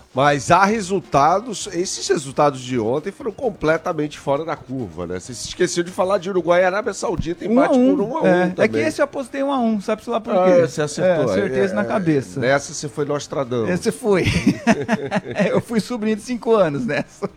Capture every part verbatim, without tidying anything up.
Mas há resultados, esses resultados de ontem foram completamente fora da curva, né? Você se esqueceu de falar de Uruguai e Arábia Saudita, empate um por um a um é. também. É que esse eu apostei um a um, sabe-se lá por ah, quê? Você acertou. É, acertei é, isso na cabeça. Nessa você foi Nostradamus. Esse foi. Eu fui sobrinho de cinco anos nessa.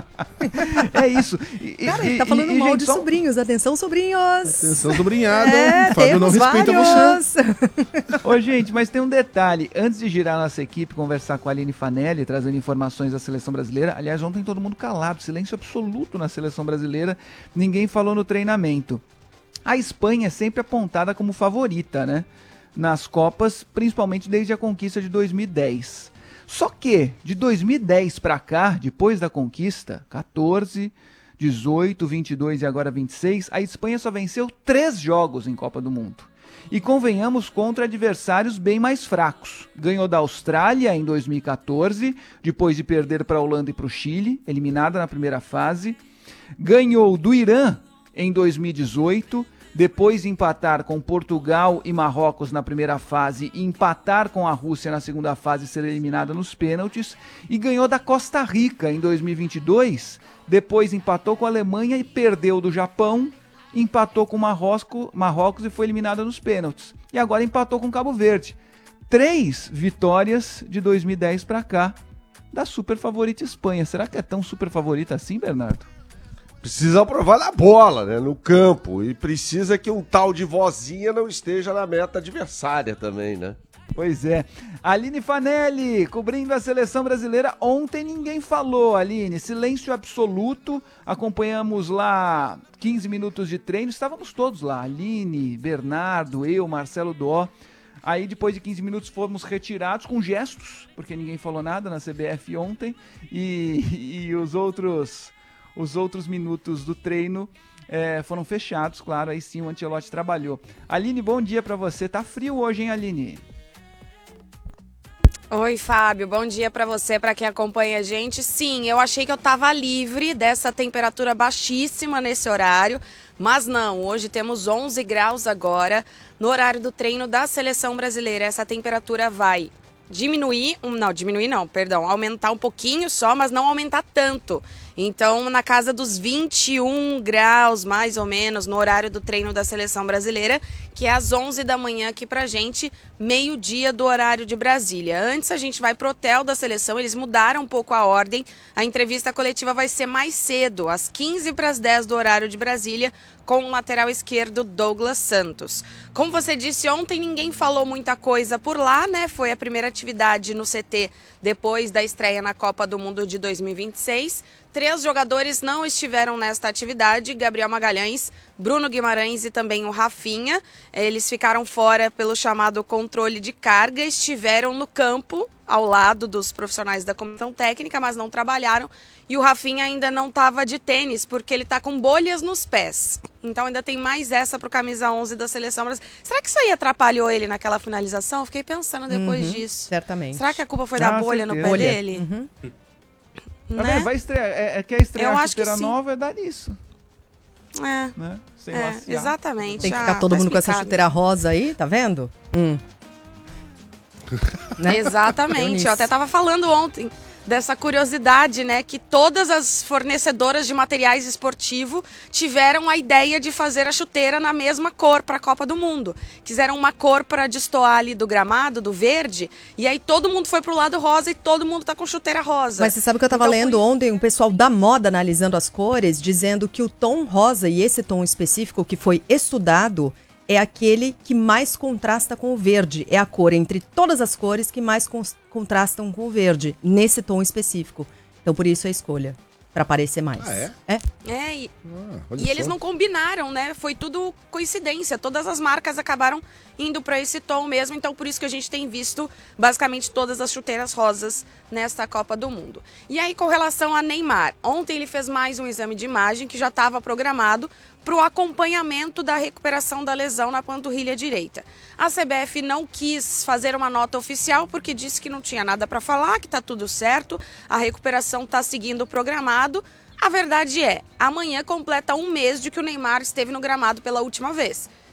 É isso. E, Cara, e, ele tá falando e, mal gente, de só... sobrinhos. Atenção, sobrinhos. Atenção, sobrinhada. É, Fábio não respeita vários. você. Ô, gente, mas tem um detalhe. Antes de girar nossa equipe, conversar com a Aline Fanelli, trazendo informações da seleção brasileira. Aliás, ontem todo mundo calado, silêncio absoluto na seleção brasileira. Ninguém falou no treinamento. A Espanha é sempre apontada como favorita, né? Nas Copas, principalmente desde a conquista de dois mil e dez. Só que, de dois mil e dez para cá, depois da conquista, quatorze, dezoito, vinte e dois e agora vinte e seis, a Espanha só venceu três jogos em Copa do Mundo. E convenhamos, contra adversários bem mais fracos. Ganhou da Austrália em dois mil e quatorze, depois de perder para a Holanda e para o Chile, eliminada na primeira fase. Ganhou do Irã em dois mil e dezoito, depois de empatar com Portugal e Marrocos na primeira fase e empatar com a Rússia na segunda fase e ser eliminada nos pênaltis. E ganhou da Costa Rica em dois mil e vinte e dois, depois empatou com a Alemanha e perdeu do Japão. Empatou com Marrocos, Marrocos e foi eliminada nos pênaltis. E agora empatou com Cabo Verde. Três vitórias de dois mil e dez para cá da super favorita Espanha. Será que é tão super favorita assim, Bernardo? Precisa provar na bola, né? No campo. E precisa que um tal de vozinha não esteja na meta adversária também, né? Pois é. Aline Fanelli, cobrindo a seleção brasileira. Ontem ninguém falou, Aline. Silêncio absoluto. Acompanhamos lá quinze minutos de treino. Estávamos todos lá. Aline, Bernardo, eu, Marcelo Dó. Aí depois de quinze minutos fomos retirados com gestos, porque ninguém falou nada na C B F ontem. E, e os outros, os outros minutos do treino é, foram fechados, claro. Aí sim o Ancelotti trabalhou. Aline, bom dia pra você. Tá frio hoje, hein, Aline? Oi, Fábio, bom dia para você, para quem acompanha a gente. Sim, eu achei que eu estava livre dessa temperatura baixíssima nesse horário, mas não, hoje temos onze graus agora, no horário do treino da seleção brasileira. Essa temperatura vai diminuir, não, diminuir não, perdão, aumentar um pouquinho só, mas não aumentar tanto. Então, na casa dos vinte e um graus, mais ou menos, no horário do treino da seleção brasileira, que é às onze da manhã aqui pra gente, meio-dia do horário de Brasília. Antes a gente vai pro hotel da seleção, eles mudaram um pouco a ordem. A entrevista coletiva vai ser mais cedo, às quinze para as dez do horário de Brasília, com o lateral esquerdo Douglas Santos. Como você disse, ontem ninguém falou muita coisa por lá, né? Foi a primeira atividade no C T depois da estreia na Copa do Mundo de dois mil e vinte e seis. Três jogadores não estiveram nesta atividade: Gabriel Magalhães, Bruno Guimarães e também o Rafinha. Eles ficaram fora pelo chamado controle de carga, estiveram no campo ao lado dos profissionais da comissão técnica, mas não trabalharam. E o Rafinha ainda não estava de tênis, porque ele está com bolhas nos pés. Então ainda tem mais essa para o camisa onze da seleção brasileira. Será que isso aí atrapalhou ele naquela finalização? Fiquei pensando depois Uhum, disso. certamente. Será que a culpa foi Ah, da bolha certeza. no pé Bolha. dele? Uhum. Tá Né? vendo? Vai estrear. É, é que a estreia Eu a acho que chuteira sim. nova é dar nisso, É, né? Sem é, lacear. exatamente. Tem que Ah, ficar todo tá mundo com essa explicado. chuteira rosa aí, tá vendo? Hum. Né? Deu Exatamente. nisso. Eu até estava falando ontem dessa curiosidade, né, que todas as fornecedoras de materiais esportivos tiveram a ideia de fazer a chuteira na mesma cor para a Copa do Mundo. Quiseram uma cor para destoar ali do gramado, do verde, e aí todo mundo foi pro lado rosa e todo mundo tá com chuteira rosa. Mas você sabe que eu tava Então, lendo ontem um pessoal da moda analisando as cores, dizendo que o tom rosa e esse tom específico que foi estudado é aquele que mais contrasta com o verde. É a cor entre todas as cores que mais cons- contrastam com o verde, nesse tom específico. Então, por isso a escolha, para parecer mais. Ah, é? É. É, e, Ah, olha e eles só. não combinaram, né? Foi tudo coincidência. Todas as marcas acabaram indo para esse tom mesmo. Então, por isso que a gente tem visto basicamente todas as chuteiras rosas nesta Copa do Mundo. E aí, com relação a Neymar, ontem ele fez mais um exame de imagem que já estava programado para o acompanhamento da recuperação da lesão na panturrilha direita. A C B F não quis fazer uma nota oficial porque disse que não tinha nada para falar, que está tudo certo, a recuperação está seguindo o programado. A verdade é, amanhã completa um mês de que o Neymar esteve no gramado pela última vez.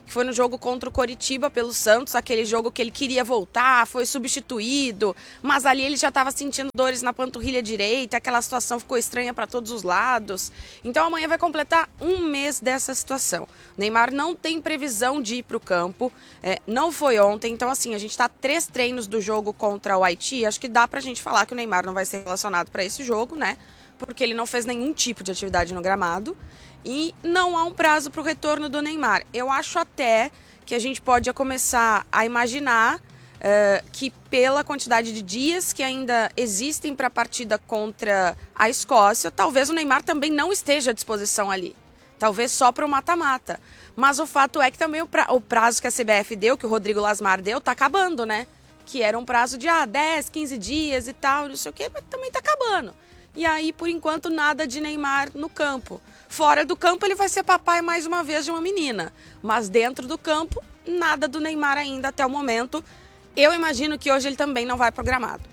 que foi no jogo contra o Coritiba pelo Santos, aquele jogo que ele queria voltar, foi substituído, mas ali ele já estava sentindo dores na panturrilha direita, aquela situação ficou estranha para todos os lados. Então amanhã vai completar um mês dessa situação. O Neymar não tem previsão de ir para o campo, é, não foi ontem, então assim, a gente está a três treinos do jogo contra o Haiti, acho que dá pra gente falar que o Neymar não vai ser relacionado para esse jogo, né? Porque ele não fez nenhum tipo de atividade no gramado e não há um prazo para o retorno do Neymar. Eu acho até que a gente pode começar a imaginar uh, que pela quantidade de dias que ainda existem para a partida contra a Escócia, talvez o Neymar também não esteja à disposição ali. Talvez só para o mata-mata. Mas o fato é que também o, pra, o prazo que a C B F deu, que o Rodrigo Lasmar deu, está acabando, né? Que era um prazo de ah, dez, quinze dias e tal, não sei o quê, mas também está acabando. E aí, por enquanto, nada de Neymar no campo. Fora do campo, ele vai ser papai mais uma vez de uma menina. Mas dentro do campo, nada do Neymar ainda até o momento. Eu imagino que hoje ele também não vai pro gramado.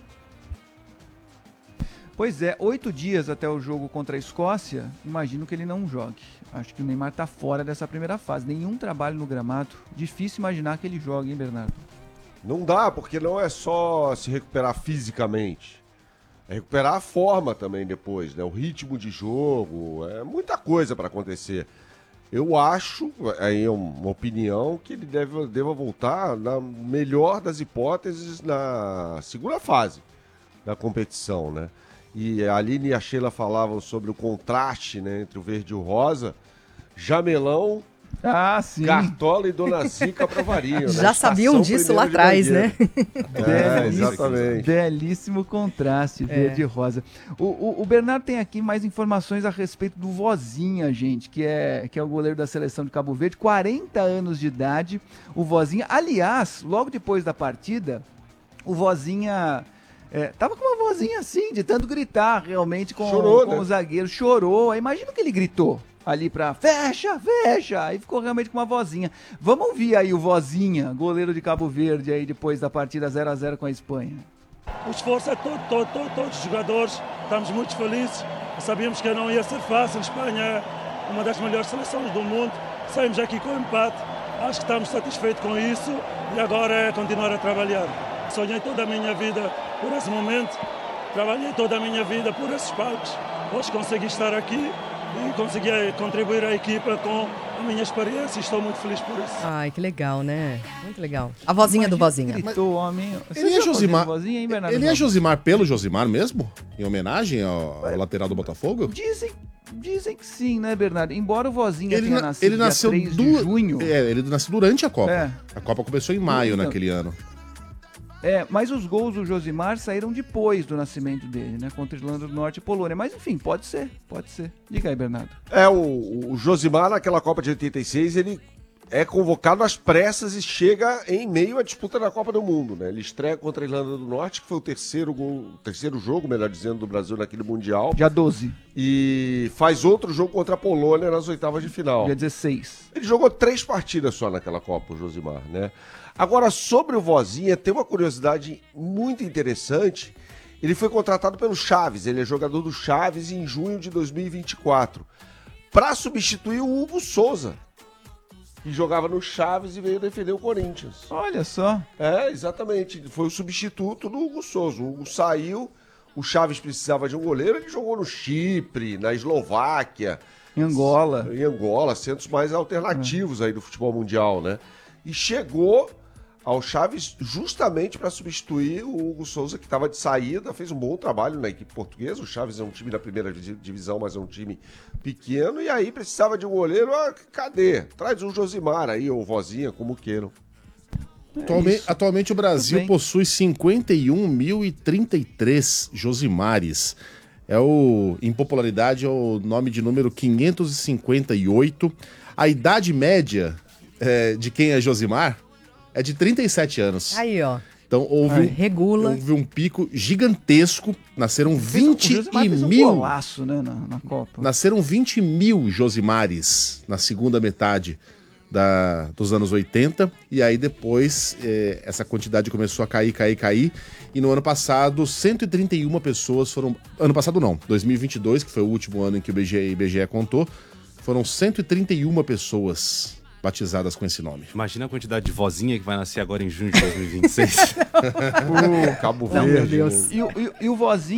Pois é, oito dias até o jogo contra a Escócia, imagino que ele não jogue. Acho que o Neymar tá fora dessa primeira fase. Nenhum trabalho no gramado. Difícil imaginar que ele jogue, hein, Bernardo? Não dá, porque não é só se recuperar fisicamente. É recuperar a forma também depois, né? O ritmo de jogo, é muita coisa para acontecer. Eu acho, aí é uma opinião, que ele deve, deva voltar, na melhor das hipóteses, na segunda fase da competição, né? E a Aline e a Sheila falavam sobre o contraste, né, entre o verde e o rosa. Jamelão, ah, sim. Cartola e Dona Zica provariam, né? Já sabiam disso lá atrás, né? É, exatamente. Belíssimo contraste, verde e rosa. O, o, o Bernardo tem aqui mais informações a respeito do Vozinha, gente, que é, que é o goleiro da seleção de Cabo Verde, quarenta anos de idade, o Vozinha. Aliás, logo depois da partida, o Vozinha... É, tava com uma vozinha assim, de tanto gritar realmente com, Chorou, com né? o zagueiro. Chorou. Imagina que ele gritou ali pra fecha, fecha. Aí ficou realmente com uma vozinha. Vamos ouvir aí o Vozinha, goleiro de Cabo Verde, aí depois da partida zero a zero com a Espanha. O esforço é todo, todo, todo, todos os jogadores. Estamos muito felizes. Sabíamos que não ia ser fácil. A Espanha é uma das melhores seleções do mundo. Saímos aqui com empate. Acho que estamos satisfeitos com isso. E agora é continuar a trabalhar. Sonhei toda a minha vida por esse momento, trabalhei toda a minha vida por esses palcos. Hoje consegui estar aqui e consegui contribuir à equipa com a minha experiência e estou muito feliz por isso. Ai, que legal, né? Muito legal. A vozinha Imagina, do Vozinha. Gritou, homem. Você Ele é Josimar, Vozinha, hein, Bernardo? ele é Josimar pelo Josimar mesmo? Em homenagem ao, ao lateral do Botafogo? Dizem, dizem que sim, né, Bernardo? Embora o Vozinha Ele, tenha na, nascido ele dia nasceu três du... de junho. É, ele nasceu durante a Copa. É. A Copa começou em maio Então, naquele ano. É, mas os gols do Josimar saíram depois do nascimento dele, né? Contra a Irlanda do Norte e Polônia. Mas enfim, pode ser, pode ser. Diga aí, Bernardo. É, o, o Josimar, naquela Copa de oitenta e seis, ele é convocado às pressas e chega em meio à disputa da Copa do Mundo, né? Ele estreia contra a Irlanda do Norte, que foi o terceiro, gol, o terceiro jogo, melhor dizendo, do Brasil naquele Mundial. Dia doze. E faz outro jogo contra a Polônia nas oitavas de final. Dia dezesseis. Ele jogou três partidas só naquela Copa, o Josimar, né? Agora, sobre o Vozinha, tem uma curiosidade muito interessante. Ele foi contratado pelo Chaves, ele é jogador do Chaves em junho de dois mil e vinte e quatro, para substituir o Hugo Souza, que jogava no Chaves e veio defender o Corinthians. Olha só. É, exatamente. Foi o substituto do Hugo Souza. O Hugo saiu, o Chaves precisava de um goleiro, ele jogou no Chipre, na Eslováquia. Em Angola. Em Angola, centros mais alternativos aí do futebol mundial, né? E chegou ao Chaves justamente para substituir o Hugo Souza, que estava de saída, fez um bom trabalho na equipe portuguesa. O Chaves é um time da primeira divisão, mas é um time pequeno, e aí precisava de um goleiro. Ah, cadê? Traz um Josimar aí, ou Vozinha, como queiram. É Atualmente, atualmente o Brasil possui cinquenta e um mil e trinta e três Josimares. É o, em popularidade, é o nome de número quinhentos e cinquenta e oito. A idade média é, de quem é Josimar é de trinta e sete anos. Aí, ó. Então houve, Ai, um, regula. houve um pico gigantesco. Nasceram vinte e fez um mil. golaço, né, na, na Copa. Nasceram vinte mil Josimares na segunda metade da, dos anos oitenta. E aí depois eh, essa quantidade começou a cair, cair, cair. E no ano passado, cento e trinta e uma pessoas foram... Ano passado não, dois mil e vinte e dois, que foi o último ano em que o I B G E contou, foram cento e trinta e uma pessoas batizadas com esse nome. Imagina a quantidade de vozinha que vai nascer agora em junho de dois mil e vinte e seis. Uh, Cabo Não, Verde. meu Deus. E, o- e, o- e o vozinho